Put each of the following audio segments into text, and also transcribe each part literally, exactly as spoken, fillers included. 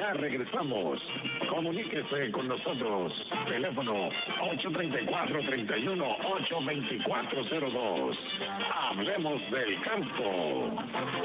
Ya regresamos. Comuníquese con nosotros. Teléfono ocho tres cuatro, tres uno, ocho dos cuatro cero dos. Hablemos del campo.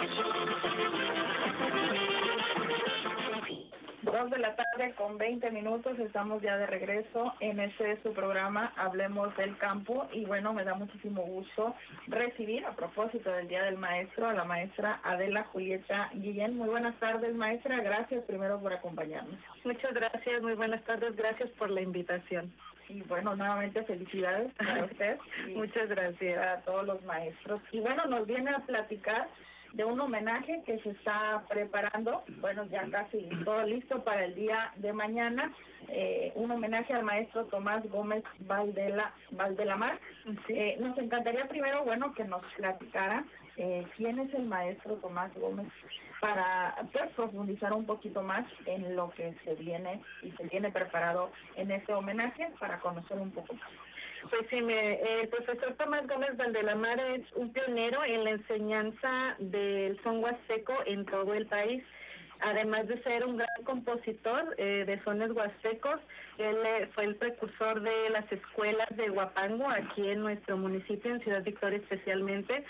Dos de la tarde con veinte minutos, estamos ya de regreso en este su programa Hablemos del Campo, y bueno, me da muchísimo gusto recibir, a propósito del Día del Maestro, a la maestra Adela Julieta Guillén. Muy buenas tardes, maestra, gracias primero por acompañarnos. Muchas gracias, muy buenas tardes, gracias por la invitación. Y bueno, nuevamente felicidades para usted. Muchas gracias a todos los maestros. Y bueno, nos viene a platicar de un homenaje que se está preparando, bueno, ya casi todo listo para el día de mañana, eh, un homenaje al maestro Tomás Gómez Valdela, Valdelamar. Sí. Eh, nos encantaría primero, bueno, que nos platicara eh, quién es el maestro Tomás Gómez, para pues, profundizar un poquito más en lo que se viene y se viene preparado en este homenaje, para conocer un poco más. Pues sí, me, el profesor Tomás Gómez Valdelamar es un pionero en la enseñanza del son huasteco en todo el país. Además de ser un gran compositor eh, de sones huastecos, él eh, fue el precursor de las escuelas de Huapango aquí en nuestro municipio, en Ciudad Victoria especialmente.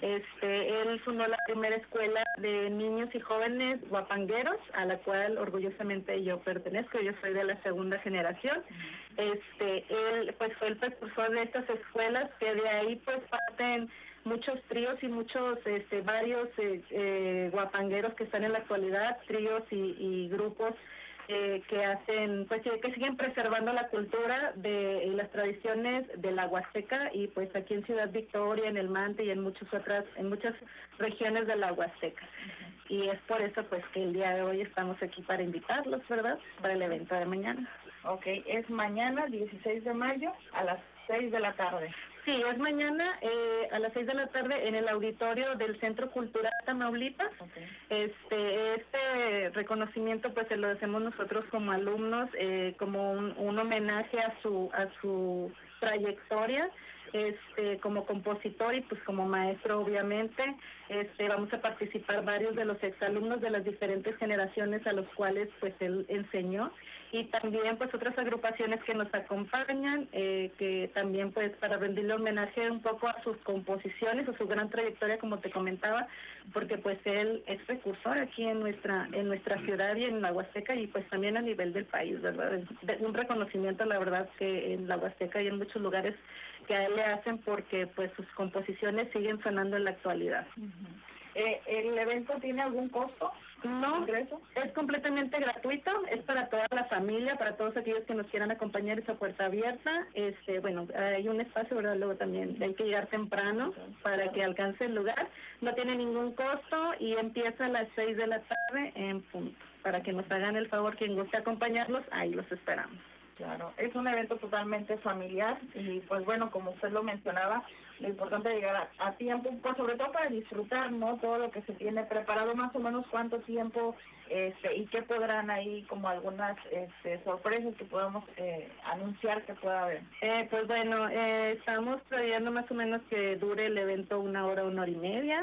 Este, él fundó la primera escuela de niños y jóvenes huapangueros, a la cual orgullosamente yo pertenezco. Yo soy de la segunda generación. Este, él pues fue el precursor de estas escuelas, que de ahí pues parten muchos tríos y muchos, este, varios eh, eh, guapangueros que están en la actualidad, tríos y, y grupos eh, que hacen, pues que siguen preservando la cultura de y las tradiciones de la Huasteca, y pues aquí en Ciudad Victoria, en el Mante y en muchas otras, en muchas regiones de la Huasteca. Uh-huh. Y es por eso pues que el día de hoy estamos aquí para invitarlos, ¿verdad?, para el evento de mañana. Ok, es mañana dieciséis de mayo a las seis de la tarde. Sí, es mañana eh, a las seis de la tarde en el auditorio del Centro Cultural Tamaulipas. Okay. Este este reconocimiento pues se lo hacemos nosotros como alumnos, eh, como un, un homenaje a su a su trayectoria, este como compositor y pues como maestro obviamente. Este vamos a participar varios de los exalumnos de las diferentes generaciones a los cuales pues él enseñó, y también pues otras agrupaciones que nos acompañan, eh, que también pues para rendirle homenaje un poco a sus composiciones, a su gran trayectoria, como te comentaba, porque pues él es precursor aquí en nuestra en nuestra ciudad y en la Huasteca, y pues también a nivel del país, ¿verdad? De, un reconocimiento, la verdad, que en la Huasteca y en muchos lugares que a él le hacen, porque pues sus composiciones siguen sonando en la actualidad. Uh-huh. Eh, ¿El evento tiene algún costo? No, ingreso. Es completamente gratuito, es para toda la familia, para todos aquellos que nos quieran acompañar, esa puerta abierta. Este, bueno, hay un espacio, ¿verdad? Luego también hay que llegar temprano okay. para que alcance el lugar. No tiene ningún costo y empieza a las seis de la tarde en punto. Para que nos hagan el favor, quien guste acompañarlos, ahí los esperamos. Claro, es un evento totalmente familiar y pues bueno, como usted lo mencionaba, lo importante es llegar a, a tiempo, pues sobre todo para disfrutar, ¿no?, todo lo que se tiene preparado, más o menos cuánto tiempo este y qué podrán ahí como algunas este, sorpresas que podamos eh, anunciar que pueda haber. Eh, pues bueno, eh, estamos previendo más o menos que dure el evento una hora, una hora y media,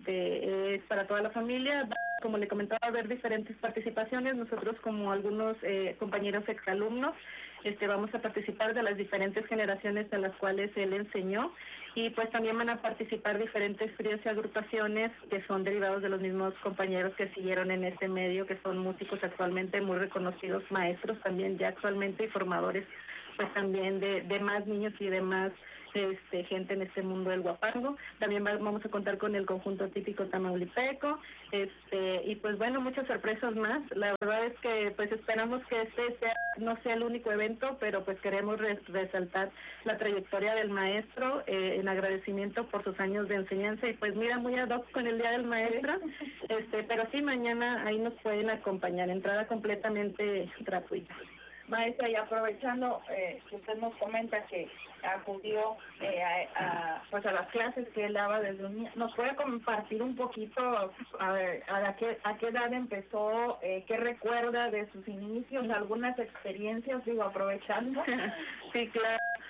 este es para toda la familia. Como le comentaba, va a haber diferentes participaciones. Nosotros, como algunos eh, compañeros exalumnos, este, vamos a participar de las diferentes generaciones a las cuales él enseñó, y pues también van a participar diferentes tríos y agrupaciones que son derivados de los mismos compañeros que siguieron en este medio, que son músicos actualmente muy reconocidos, maestros también ya actualmente y formadores pues también de, de más niños y de más este, gente en este mundo del huapango. También vamos a contar con el conjunto típico tamaulipeco, este y pues bueno, muchas sorpresas más. La verdad es que pues esperamos que este sea, no sea el único evento, pero pues queremos res, resaltar la trayectoria del maestro eh, en agradecimiento por sus años de enseñanza, y pues mira, muy ad hoc con el Día del Maestro, este pero sí, mañana ahí nos pueden acompañar, entrada completamente gratuita. Maestra, y aprovechando eh, que usted nos comenta que acudió eh, a, a, pues a las clases que él daba desde un niño, ¿nos puede compartir un poquito a, a, a, qué, a qué edad empezó, eh, qué recuerda de sus inicios, algunas experiencias, digo, aprovechando? Sí, claro.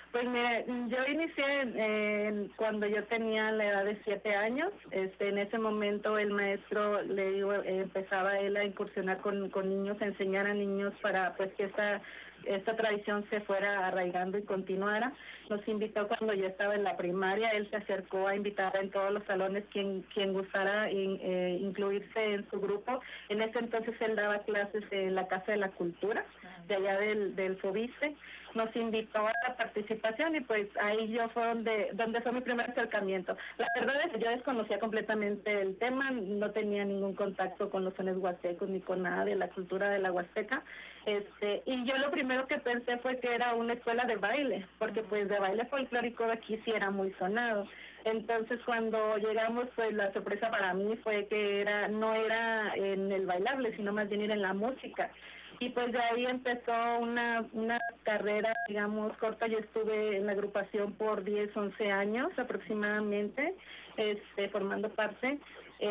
Pues mira, yo inicié en, en, cuando yo tenía la edad de siete años. Este, en ese momento el maestro le digo, eh, empezaba él a incursionar con, con niños, a enseñar a niños para pues que esta esta tradición se fuera arraigando y continuara. Nos invitó cuando yo estaba en la primaria, él se acercó a invitar en todos los salones quien quien gustara in, eh, incluirse en su grupo. En ese entonces él daba clases en la Casa de la Cultura, de allá del, del Fobiste. Nos invitó a la participación y pues ahí yo fue donde, donde fue mi primer acercamiento. La verdad es que yo desconocía completamente el tema, no tenía ningún contacto con los sones huastecos ni con nada de la cultura de la Huasteca. Este, y yo lo primero que pensé fue que era una escuela de baile, porque pues de baile folclórico de aquí sí era muy sonado. Entonces cuando llegamos, pues la sorpresa para mí fue que era no era en el bailable, sino más bien era en la música. Y pues de ahí empezó una una carrera, digamos, corta. Yo estuve en la agrupación por diez, once años aproximadamente, este, formando parte.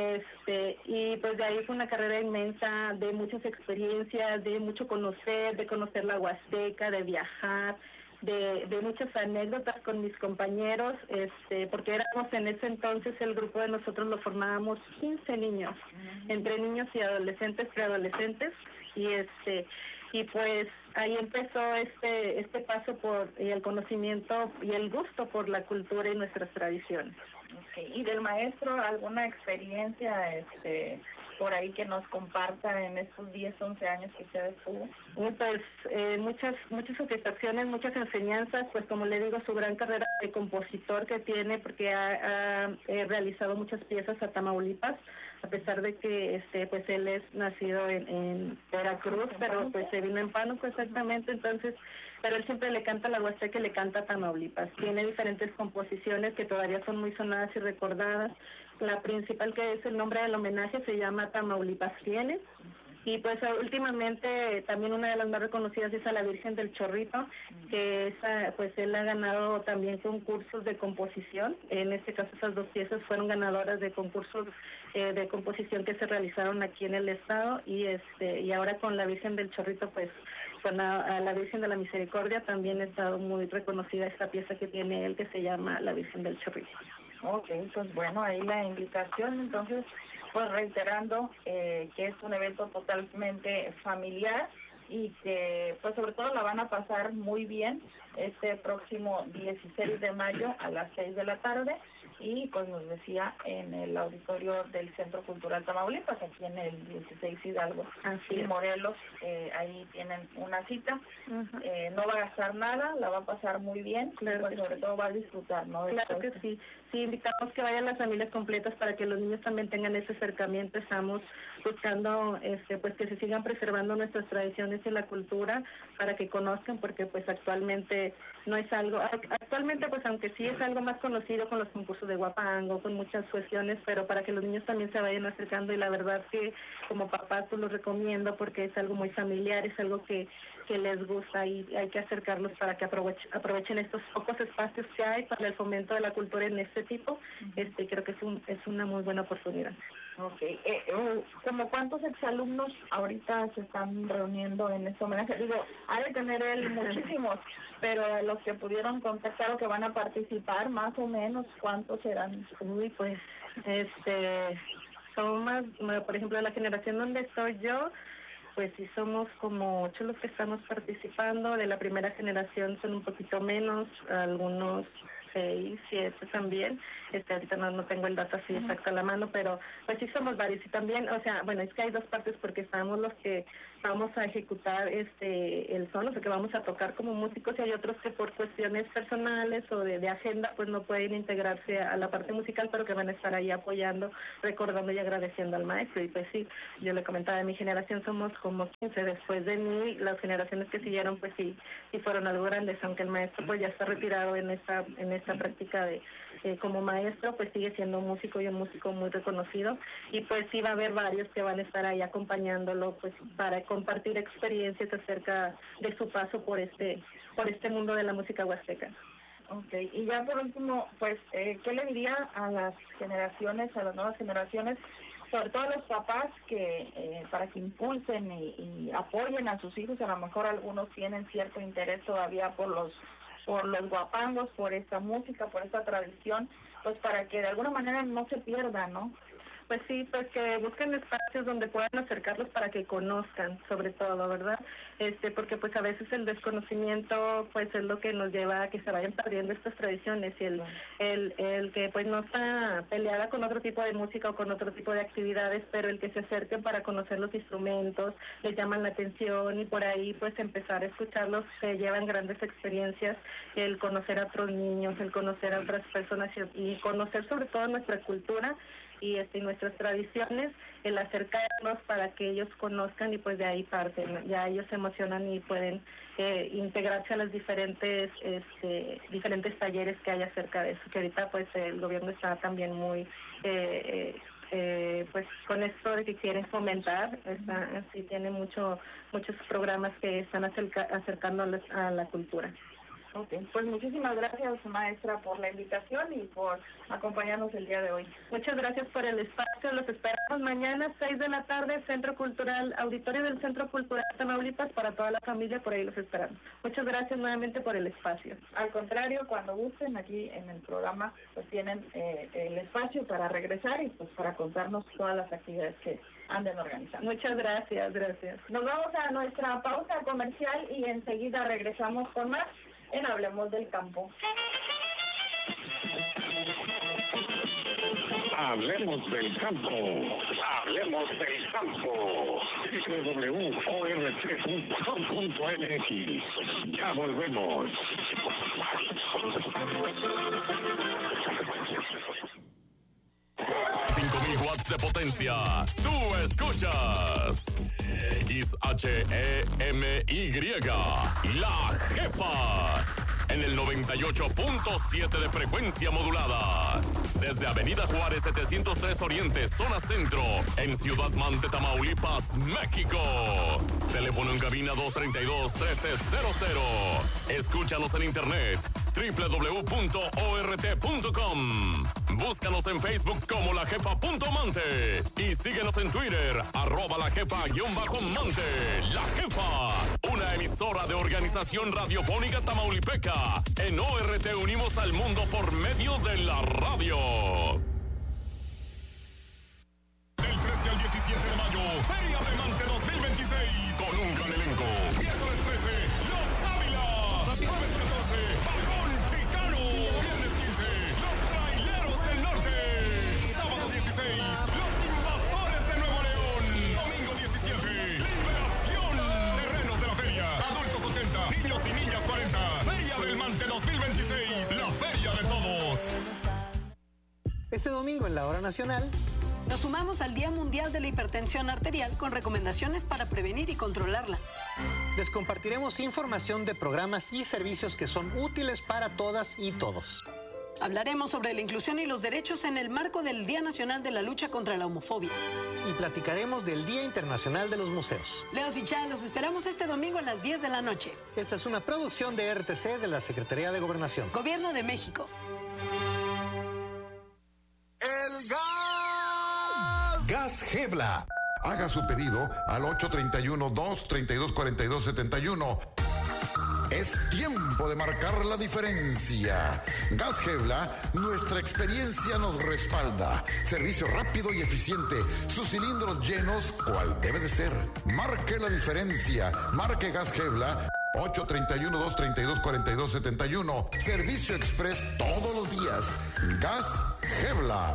Este, y pues de ahí fue una carrera inmensa de muchas experiencias, de mucho conocer, de conocer la Huasteca, de viajar, de, de muchas anécdotas con mis compañeros, este, porque éramos en ese entonces, el grupo de nosotros lo formábamos quince niños, entre niños y adolescentes, preadolescentes, y este y pues ahí empezó este este paso por y el conocimiento y el gusto por la cultura y nuestras tradiciones. Okay. ¿Y del maestro alguna experiencia este por ahí que nos comparta en estos diez, once años que usted estuvo? Pues eh, muchas muchas satisfacciones, muchas enseñanzas, pues como le digo, su gran carrera de compositor que tiene, porque ha, ha eh, realizado muchas piezas a Tamaulipas, a pesar de que este pues él es nacido en, en Veracruz, pero pues se vino en Pánuco exactamente, entonces, pero él siempre le canta a la Huasteca y le canta a Tamaulipas. Tiene diferentes composiciones que todavía son muy sonadas y recordadas. La principal, que es el nombre del homenaje, se llama Tamaulipas Tiene. Y pues últimamente también una de las más reconocidas es a la Virgen del Chorrito, que esa, pues él ha ganado también concursos de composición. En este caso esas dos piezas fueron ganadoras de concursos eh, de composición que se realizaron aquí en el estado, y este y ahora con la Virgen del Chorrito, pues con la, a la Virgen de la Misericordia también ha estado muy reconocida esta pieza que tiene él, que se llama La Virgen del Chorrito. Ok, pues bueno, ahí la invitación, entonces, pues reiterando eh, que es un evento totalmente familiar y que pues sobre todo la van a pasar muy bien este próximo dieciséis de mayo a las seis de la tarde, y pues nos decía en el auditorio del Centro Cultural Tamaulipas, aquí en el dieciséis Hidalgo y Morelos. Eh, ahí tienen una cita. Uh-huh. eh, no va a gastar nada, la va a pasar muy bien, claro, y pues sobre todo va a disfrutar, ¿no? Claro que sí, sí, invitamos que vayan las familias completas para que los niños también tengan ese acercamiento. Estamos buscando este pues que se sigan preservando nuestras tradiciones y la cultura, para que conozcan, porque pues actualmente no es algo, actualmente pues aunque sí es algo más conocido con los concursos de Huapango, con muchas cuestiones, pero para que los niños también se vayan acercando, y la verdad que como papás pues los recomiendo, porque es algo muy familiar, es algo que, que les gusta, y hay que acercarlos para que aprovechen, aprovechen estos pocos espacios que hay para el fomento de la cultura en este tipo. Este creo que es, un, es una muy buena oportunidad. Ok, eh, eh, ¿como cuántos exalumnos ahorita se están reuniendo en este homenaje? Digo, ha de tener él muchísimos, pero los que pudieron contactar o que van a participar, más o menos, ¿cuántos serán? Uy, pues, este, son más, por ejemplo, de la generación donde estoy yo, pues sí somos como ocho los que estamos participando. De la primera generación son un poquito menos, algunos seis, siete también. Este, ahorita no, no tengo el dato así exacto a la mano, pero pues sí somos varios. Y también, o sea, bueno, es que hay dos partes, porque estamos los que vamos a ejecutar este el son, o sea, que vamos a tocar como músicos, y hay otros que por cuestiones personales o de, de agenda pues no pueden integrarse a la parte musical, pero que van a estar ahí apoyando, recordando y agradeciendo al maestro. Y pues sí, yo le comentaba, de mi generación somos como quince, después de mí las generaciones que siguieron pues sí, sí fueron algo grandes, aunque el maestro pues ya está retirado en esta, en esta práctica de eh, como maestro, pues sigue siendo un músico, y un músico muy reconocido, y pues sí va a haber varios que van a estar ahí acompañándolo pues para compartir experiencias acerca de su paso por este por este mundo de la música huasteca. Okay, y ya por último, pues, eh, ¿qué le diría a las generaciones, a las nuevas generaciones, sobre todo a los papás, que eh, para que impulsen y, y apoyen a sus hijos? A lo mejor algunos tienen cierto interés todavía por los por los guapangos, por esta música, por esta tradición, pues para que de alguna manera no se pierda, ¿no? Pues sí, pues que busquen espacios donde puedan acercarlos para que conozcan, sobre todo, ¿verdad? Este, porque pues a veces el desconocimiento pues es lo que nos lleva a que se vayan perdiendo estas tradiciones, y el, el, el que pues no está peleada con otro tipo de música o con otro tipo de actividades, pero el que se acerquen para conocer los instrumentos, les llaman la atención, y por ahí pues empezar a escucharlos, se llevan grandes experiencias, el conocer a otros niños, el conocer a otras personas y, y conocer sobre todo nuestra cultura y este nuestras tradiciones, el acercarnos para que ellos conozcan, y pues de ahí parten, ya ellos se emocionan y pueden eh, integrarse a los diferentes este, diferentes talleres que hay acerca de eso, que ahorita pues el gobierno está también muy eh, eh, eh, pues con esto de que quieren fomentar, está, sí tiene mucho muchos programas que están acerca, acercando a la, a la cultura. Okay. Pues muchísimas gracias, maestra, por la invitación y por acompañarnos el día de hoy. Muchas gracias por el espacio. Los esperamos mañana, seis de la tarde, Centro Cultural, Auditorio del Centro Cultural Tamaulipas, para toda la familia, por ahí los esperamos. Muchas gracias nuevamente por el espacio. Al contrario, cuando gusten, aquí en el programa, pues tienen eh, el espacio para regresar y pues para contarnos todas las actividades que anden organizando. Muchas gracias, gracias. Nos vamos a nuestra pausa comercial y enseguida regresamos con más en Hablemos del Campo. Hablemos del campo. Hablemos del campo. doble u doble u doble u punto o r t punto com punto m x. Ya volvemos. cinco mil watts de potencia. Tú escuchas X H E M Y, La Jefa, en el noventa y ocho punto siete de frecuencia modulada. Desde Avenida Juárez setecientos tres Oriente, zona centro, en Ciudad Mante, Tamaulipas, México. Teléfono en cabina dos tres dos, uno tres cero cero. Escúchanos en internet doble u doble u doble u punto o r t punto com. Búscanos en Facebook como La Jefa punto Mante y síguenos en Twitter, arroba La Jefa guión bajo Mante. La Jefa, una emisora de Organización Radiofónica Tamaulipeca. En O R T unimos al mundo por medio de la radio. Del trece al diecisiete de mayo, Feria de Mante dos mil veintiséis, con un gran elenco. Miércoles trece, Los Ávila. Jueves catorce, Vagón Chicano. Viernes quince, Los Traileros del Norte. Sábado dieciséis, Los Invasores de Nuevo León. Domingo diecisiete, Liberación. Terrenos de la feria. Adultos ochenta, niños y niñas cuarenta. Feria del Mante dos mil veintiséis, la feria de todos. Este domingo en la Hora Nacional nos sumamos al Día Mundial de la Hipertensión Arterial con recomendaciones para prevenir y controlarla. Les compartiremos información de programas y servicios que son útiles para todas y todos. Hablaremos sobre la inclusión y los derechos en el marco del Día Nacional de la Lucha contra la Homofobia. Y platicaremos del Día Internacional de los Museos. Leos y Chá, los esperamos este domingo a las diez de la noche. Esta es una producción de R T C de la Secretaría de Gobernación. Gobierno de México. ¡El gas! Gas Gebla. Haga su pedido al ocho tres uno, dos tres dos, cuatro dos siete uno. Es tiempo de marcar la diferencia. Gas Gebla, nuestra experiencia nos respalda. Servicio rápido y eficiente. Sus cilindros llenos, cual debe de ser. Marque la diferencia. Marque Gas Gebla. ocho tres uno, dos tres dos, cuatro dos siete uno. Servicio express todos los días. Gas Gebla.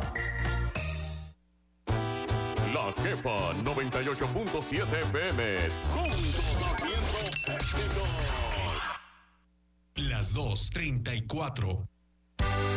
La Jefa noventa y ocho punto siete F M. Juntos haciendo éxitos. Las dos treinta y cuatro.